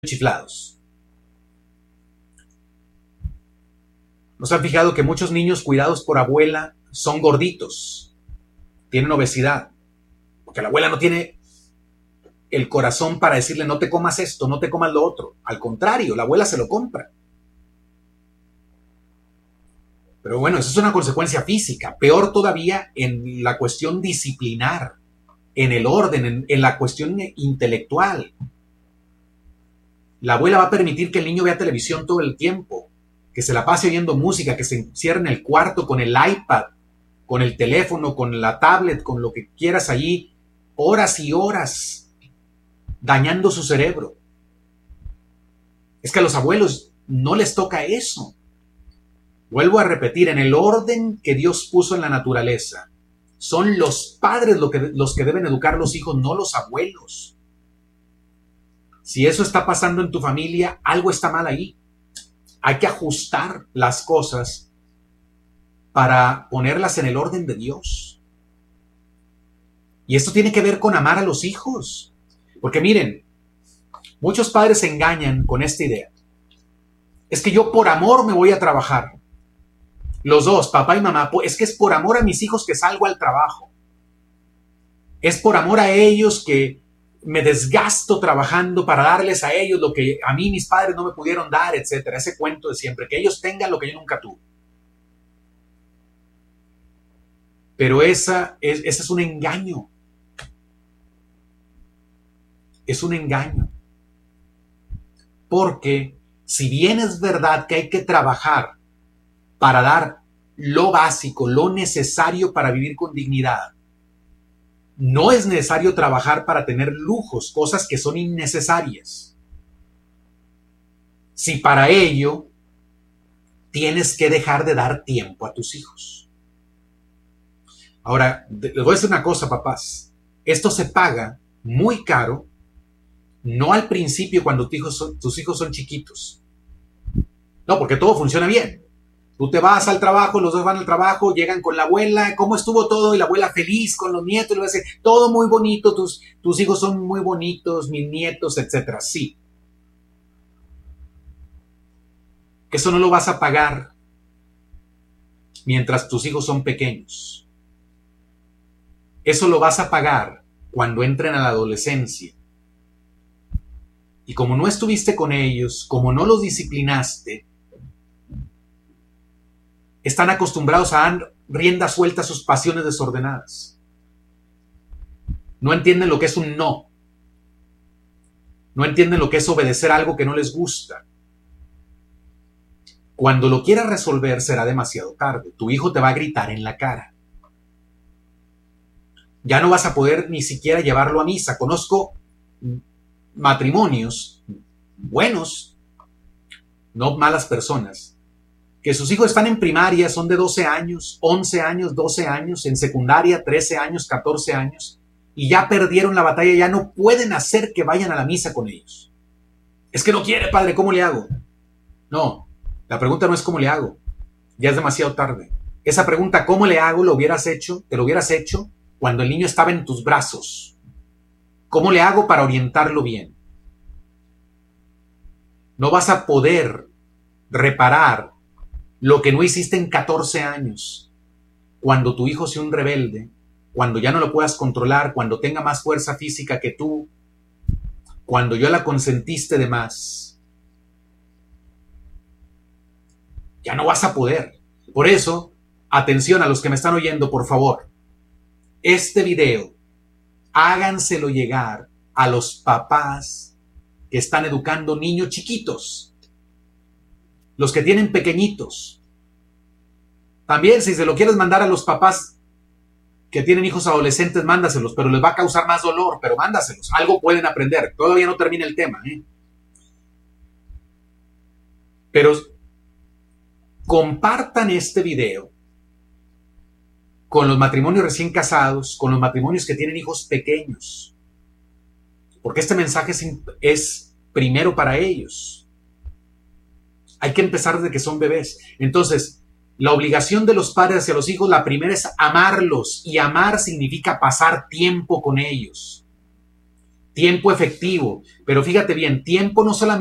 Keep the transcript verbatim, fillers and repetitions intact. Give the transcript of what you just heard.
chiflados. ¿Nos han fijado que muchos niños cuidados por abuela son gorditos? Tienen obesidad. Porque la abuela no tiene el corazón para decirle no te comas esto, no te comas lo otro. Al contrario, la abuela se lo compra. Pero bueno, eso es una consecuencia física. Peor todavía en la cuestión disciplinar, en el orden, en, en la cuestión intelectual. La abuela va a permitir que el niño vea televisión todo el tiempo, que se la pase oyendo música, que se encierre en el cuarto con el iPad, con el teléfono, con la tablet, con lo que quieras allí, horas y horas, dañando su cerebro. Es que a los abuelos no les toca eso. Vuelvo a repetir, en el orden que Dios puso en la naturaleza, son los padres los que, los que deben educar a los hijos, no los abuelos. Si eso está pasando en tu familia, algo está mal ahí. Hay que ajustar las cosas para ponerlas en el orden de Dios. Y esto tiene que ver con amar a los hijos. Porque miren, muchos padres se engañan con esta idea. Es que yo por amor me voy a trabajar. Los dos, papá y mamá, es que es por amor a mis hijos que salgo al trabajo. Es por amor a ellos que me desgasto trabajando para darles a ellos lo que a mí mis padres no me pudieron dar, etcétera. Ese cuento de siempre, que ellos tengan lo que yo nunca tuve. Pero esa es, ese es un engaño. Es un engaño. Porque si bien es verdad que hay que trabajar para dar lo básico, lo necesario para vivir con dignidad, no es necesario trabajar para tener lujos, cosas que son innecesarias. Si para ello tienes que dejar de dar tiempo a tus hijos. Ahora, les voy a decir una cosa, papás. Esto se paga muy caro, no al principio cuando tus hijos son, tus hijos son chiquitos. No, porque todo funciona bien. Tú te vas al trabajo, los dos van al trabajo, llegan con la abuela, ¿cómo estuvo todo? Y la abuela feliz con los nietos, y le va a decir, todo muy bonito, tus, tus hijos son muy bonitos, mis nietos, etcétera. Sí. Eso no lo vas a pagar mientras tus hijos son pequeños. Eso lo vas a pagar cuando entren a la adolescencia. Y como no estuviste con ellos, como no los disciplinaste, están acostumbrados a dar rienda suelta a sus pasiones desordenadas. No entienden lo que es un no. No entienden lo que es obedecer algo que no les gusta. Cuando lo quieras resolver será demasiado tarde. Tu hijo te va a gritar en la cara. Ya no vas a poder ni siquiera llevarlo a misa. Conozco matrimonios buenos, no malas personas, que sus hijos están en primaria, son de doce años, once años, doce años, en secundaria, trece años, catorce años, y ya perdieron la batalla, ya no pueden hacer que vayan a la misa con ellos. Es que no quiere, padre, ¿cómo le hago? No, la pregunta no es cómo le hago, ya es demasiado tarde. Esa pregunta, ¿cómo le hago? Lo hubieras hecho, te lo hubieras hecho cuando el niño estaba en tus brazos. ¿Cómo le hago para orientarlo bien? No vas a poder reparar lo que no hiciste en catorce años. Cuando tu hijo sea un rebelde, cuando ya no lo puedas controlar, cuando tenga más fuerza física que tú, cuando ya la consentiste de más, ya no vas a poder. Por eso, atención a los que me están oyendo, por favor. Este video, háganselo llegar a los papás que están educando niños chiquitos. Los que tienen pequeñitos. También, si se lo quieres mandar a los papás que tienen hijos adolescentes, mándaselos, pero les va a causar más dolor, pero mándaselos. Algo pueden aprender. Todavía no termina el tema, ¿eh? Pero compartan este video con los matrimonios recién casados, con los matrimonios que tienen hijos pequeños. Porque este mensaje es, es primero para ellos. Hay que empezar desde que son bebés. Entonces, la obligación de los padres hacia los hijos, la primera es amarlos. Y amar significa pasar tiempo con ellos. tiempo efectivo. Pero fíjate bien, tiempo no solamente